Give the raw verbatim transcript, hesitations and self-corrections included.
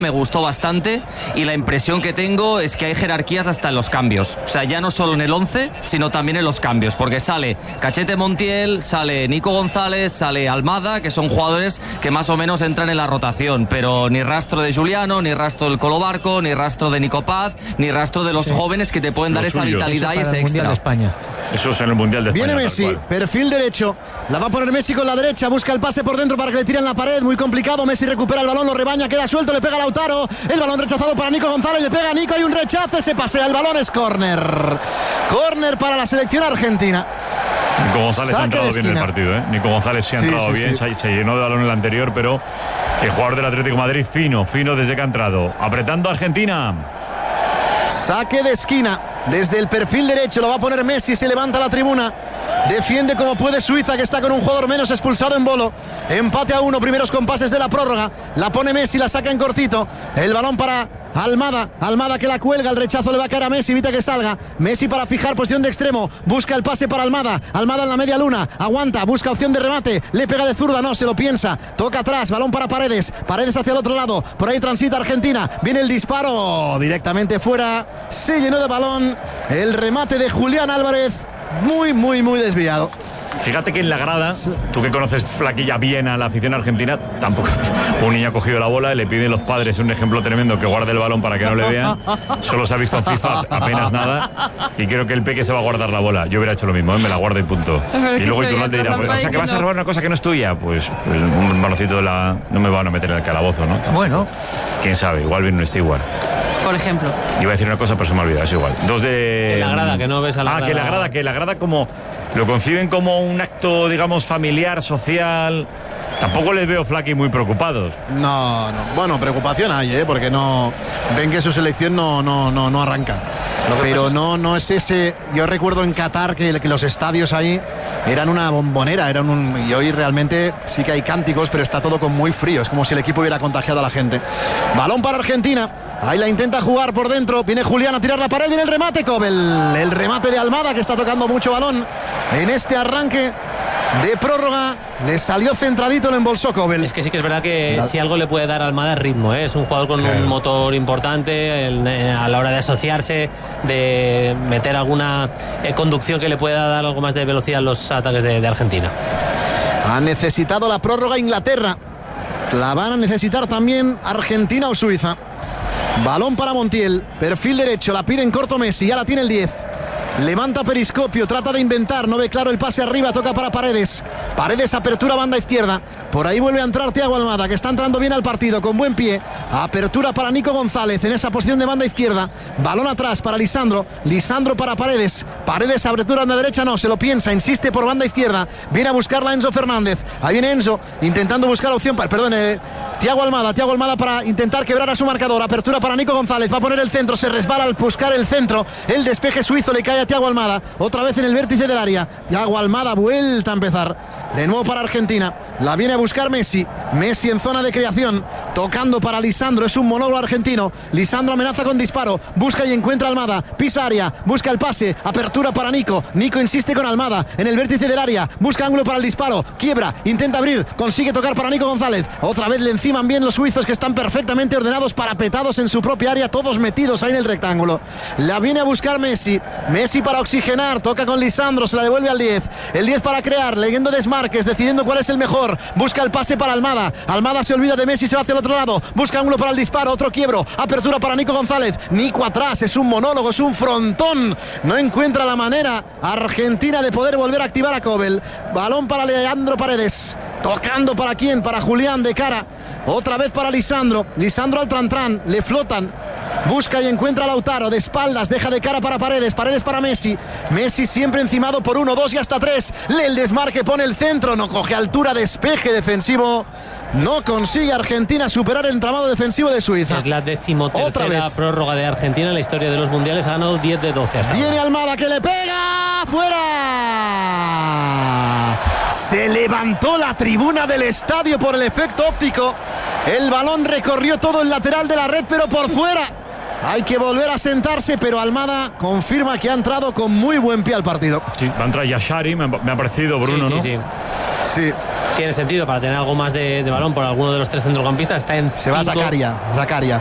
me gustó bastante y la impresión que tengo es que hay jerarquías hasta en los cambios. O sea, ya no solo en el once, sino también en los cambios, porque sale Cachete Montiel, sale Nico González, sale Almada, que son jugadores que más o menos entran en la rotación, pero ni rastro de Juliano, ni rastro del Colo Barco, ni rastro de Nico Paz, ni rastro de los sí. jóvenes que te pueden dar esa vitalidad y ese extra. De España. Eso es en el Mundial de España. Viene Messi, perfil derecho, la va a poner Messi con la derecha, busca el pase por dentro para que le tiren la pared, muy complicado. Messi recupera el balón, lo rebaña, queda suelto, le pega a Lautaro, el balón rechazado para Nico González, le pega a Nico, hay un rechazo, se pasea el balón, es córner. Córner para la selección argentina. Nico González Saque ha entrado bien en el partido, ¿eh? Nico González sí ha entrado sí, sí, bien, sí. Se, se llenó de balón en el anterior, pero el jugador del Atlético de Madrid fino, fino desde que ha entrado, apretando a Argentina. Saque de esquina, desde el perfil derecho lo va a poner Messi, se levanta la tribuna, defiende como puede Suiza, que está con un jugador menos, expulsado en Bolo. Empate a uno, primeros compases de la prórroga, la pone Messi, la saca en cortito, el balón para Almada, Almada que la cuelga, el rechazo le va a caer a Messi, evita que salga, Messi para fijar posición de extremo, busca el pase para Almada, Almada en la media luna, aguanta, busca opción de remate, le pega de zurda, no, se lo piensa, toca atrás, balón para Paredes, Paredes hacia el otro lado, por ahí transita Argentina, viene el disparo, directamente fuera, se llenó de balón, el remate de Julián Álvarez, muy, muy, muy desviado. Fíjate que en la grada, tú que conoces flaquilla bien a la afición argentina, tampoco un niño ha cogido la bola, le piden los padres un ejemplo tremendo que guarde el balón para que no le vean. Solo se ha visto en FIFA apenas nada y creo que el Peque se va a guardar la bola. Yo hubiera hecho lo mismo, ¿eh? Me la guardo y punto. Y luego Iturralde dirá, pues, o sea que vas a robar una cosa que no es tuya. Pues un balocito de la... no me van a meter en el calabozo, ¿no? Bueno. Quién sabe, igual viene un Stewart. Por ejemplo. Iba a decir una cosa, pero se me ha olvidado, es igual. Dos de... En la grada, que no ves a la ah, grada. Ah, que la grada, que la grada como... lo conciben como un acto, digamos, familiar, social. Tampoco les veo Flaky muy preocupados. No, no. Bueno, preocupación hay, ¿eh? Porque no ven que su selección no, no, no, no arranca. Pero no, no es ese. Yo recuerdo en Qatar que, que los estadios ahí eran una bombonera, eran un. Y hoy realmente sí que hay cánticos, pero está todo con muy frío. Es como si el equipo hubiera contagiado a la gente. Balón para Argentina. Ahí la intenta jugar por dentro. Viene Julián a tirar la pared. Viene el remate, Kobel. El remate de Almada, que está tocando mucho balón en este arranque de prórroga. Le salió centradito, el embolsó Kobel. Es que sí que es verdad que la... si algo le puede dar a Almada es ritmo, ¿eh? Es un jugador con claro. un motor importante el, eh, a la hora de asociarse, de meter alguna eh, conducción que le pueda dar algo más de velocidad a los ataques de, de Argentina. Ha necesitado la prórroga Inglaterra. La van a necesitar también Argentina o Suiza. Balón para Montiel, perfil derecho, la pide en corto Messi, ya la tiene el diez. Levanta periscopio, trata de inventar, no ve claro el pase arriba, toca para Paredes. Paredes, apertura banda izquierda. Por ahí vuelve a entrar Thiago Almada, que está entrando bien al partido, con buen pie. Apertura para Nico González en esa posición de banda izquierda. Balón atrás para Lisandro. Lisandro para Paredes. Paredes, apertura en la derecha, no, se lo piensa, insiste por banda izquierda. Viene a buscarla Enzo Fernández. Ahí viene Enzo, intentando buscar opción para, perdón, eh, Thiago Almada, Thiago Almada para intentar quebrar a su marcador. Apertura para Nico González, va a poner el centro, se resbala al buscar el centro. El despeje suizo le cae a Thiago Almada, otra vez en el vértice del área. Thiago Almada vuelta a empezar de nuevo para Argentina, la viene a buscar Messi. Messi en zona de creación, tocando para Lisandro, es un monólogo argentino. Lisandro amenaza con disparo, busca y encuentra a Almada, pisa área, busca el pase, apertura para Nico. Nico insiste con Almada en el vértice del área, busca ángulo para el disparo, quiebra, intenta abrir, consigue tocar para Nico González. Otra vez le enciman bien los suizos, que están perfectamente ordenados, parapetados en su propia área, todos metidos ahí en el rectángulo. La viene a buscar Messi, Messi para oxigenar, toca con Lisandro, se la devuelve al diez, el diez para crear, leyendo desmarques, decidiendo cuál es el mejor, busca el pase para Almada, Almada se olvida de Messi, se va hacia el otro lado, busca ángulo para el disparo, otro quiebro, apertura para Nico González, Nico atrás, es un monólogo, es un frontón, no encuentra la manera Argentina de poder volver a activar a Kobel. Balón para Leandro Paredes, tocando para quién, para Julián de cara, otra vez para Lisandro, Lisandro al trantrán, le flotan. Busca y encuentra a Lautaro, de espaldas, deja de cara para Paredes, Paredes para Messi. Messi siempre encimado por uno, dos y hasta tres. Lee el desmarque, pone el centro, no coge altura, despeje defensivo. No consigue Argentina superar el entramado defensivo de Suiza. Es la decimotercera prórroga de Argentina en la historia de los mundiales, ha ganado diez de doce hasta Viene ahora. Almada que le pega, fuera. Se levantó la tribuna del estadio por el efecto óptico. El balón recorrió todo el lateral de la red, pero por fuera. Hay que volver a sentarse, pero Almada confirma que ha entrado con muy buen pie al partido. Sí, va a entrar Yashari, me ha, me ha parecido Bruno, sí, sí, ¿no? Sí, sí. tiene sentido para tener algo más de, de balón por alguno de los tres centrocampistas. Está en Se va cinco, Zakaria, Zakaria.